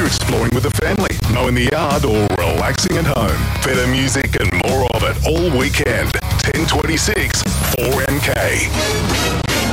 exploring with the family, mowing the yard or relaxing at home. Better music and more of it all weekend. 1026 4MK.